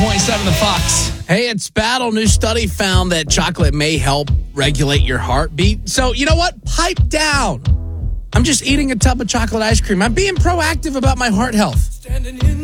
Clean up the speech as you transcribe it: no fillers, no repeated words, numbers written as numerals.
101.7 The Fox. Hey, it's Battle. New study found that chocolate may help regulate your heartbeat. So, you know what? Pipe down. I'm just eating a tub of chocolate ice cream. I'm being proactive about my heart health.